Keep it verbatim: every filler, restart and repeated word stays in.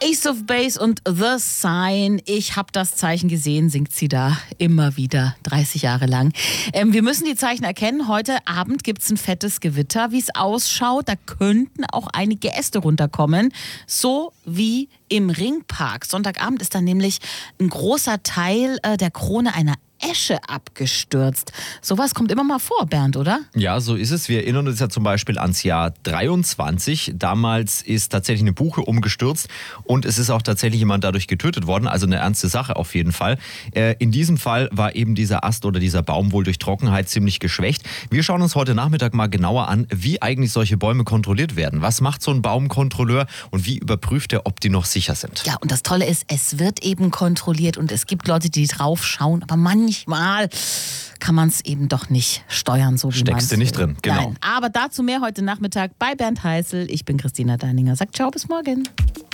Ace of Base und The Sign. Ich habe das Zeichen gesehen, singt sie da immer wieder, dreißig Jahre lang. Ähm, wir müssen die Zeichen erkennen. Heute Abend gibt es ein fettes Gewitter. Wie es ausschaut, da könnten auch einige Äste runterkommen. So wie im Ringpark. Sonntagabend ist dann nämlich ein großer Teil äh, der Krone einer Esche abgestürzt. Sowas kommt immer mal vor, Bernd, oder? Ja, so ist es. Wir erinnern uns ja zum Beispiel ans Jahr dreiundzwanzig. Damals ist tatsächlich eine Buche umgestürzt und es ist auch tatsächlich jemand dadurch getötet worden. Also eine ernste Sache auf jeden Fall. Äh, in diesem Fall war eben dieser Ast oder dieser Baum wohl durch Trockenheit ziemlich geschwächt. Wir schauen uns heute Nachmittag mal genauer an, wie eigentlich solche Bäume kontrolliert werden. Was macht so ein Baumkontrolleur und wie überprüft er, ob die noch sicher sind? Ja, und das Tolle ist, es wird eben kontrolliert und es gibt Leute, die drauf schauen, aber manchmal kann man es eben doch nicht steuern, so wie man Steckst du nicht drin, genau. Nein, aber dazu mehr heute Nachmittag bei Bernd Heißel. Ich bin Christina Deininger. Sagt ciao, bis morgen.